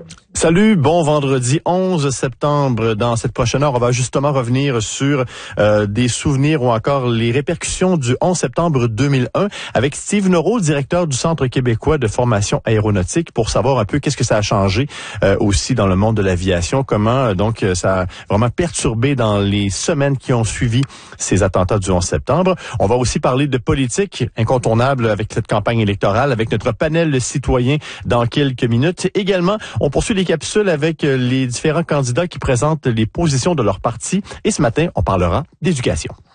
Salut, bon vendredi 11 septembre. Dans cette prochaine heure, on va justement revenir sur des souvenirs ou encore les répercussions du 11 septembre 2001 avec Steve Noreau, directeur du Centre québécois de formation aéronautique, pour savoir un peu qu'est-ce que ça a changé aussi dans le monde de l'aviation, comment donc ça a vraiment perturbé dans les semaines qui ont suivi ces attentats du 11 septembre. On va aussi parler de politique incontournable avec cette campagne électorale, avec notre panel citoyen dans quelques minutes. Également, on poursuit les capsules avec les différents candidats qui présentent les positions de leur parti. Et ce matin, on parlera d'éducation.